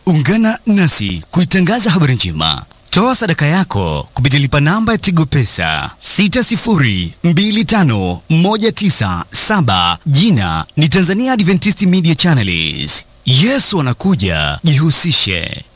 Ungana nasi kuitangaza habari njema. Toa sadaka yako kupitia lipa namba ya Tigo Pesa 60251977. Jina ni Tanzania Adventist Media Channels. Yesu anakuja, jihusishe.